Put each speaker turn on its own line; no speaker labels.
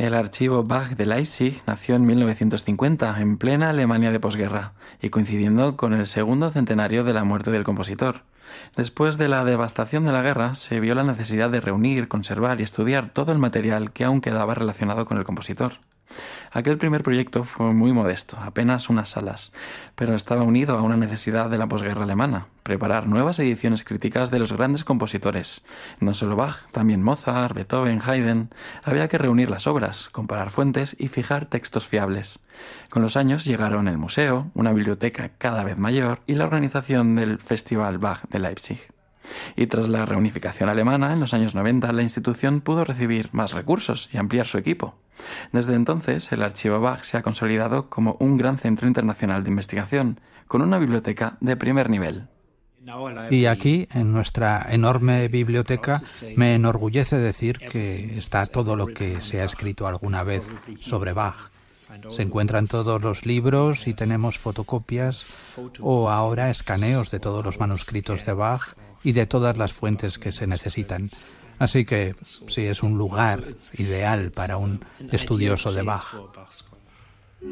El archivo Bach de Leipzig nació en 1950, en plena Alemania de posguerra, y coincidiendo con el segundo centenario de la muerte del compositor. Después de la devastación de la guerra, se vio la necesidad de reunir, conservar y estudiar todo el material que aún quedaba relacionado con el compositor. Aquel primer proyecto fue muy modesto, apenas unas salas, pero estaba unido a una necesidad de la posguerra alemana, preparar nuevas ediciones críticas de los grandes compositores. No solo Bach, también Mozart, Beethoven, Haydn. Había que reunir las obras, comparar fuentes y fijar textos fiables. Con los años llegaron el museo, una biblioteca cada vez mayor y la organización del Festival Bach de Leipzig. Y tras la reunificación alemana, en los años 90, la institución pudo recibir más recursos y ampliar su equipo. Desde entonces, el Archivo Bach se ha consolidado como un gran centro internacional de investigación, con una biblioteca de primer nivel.
Y aquí, en nuestra enorme biblioteca, me enorgullece decir que está todo lo que se ha escrito alguna vez sobre Bach. Se encuentran todos los libros y tenemos fotocopias o ahora escaneos de todos los manuscritos de Bach y de todas las fuentes que se necesitan. Así que sí, es un lugar ideal para un estudioso de Bach.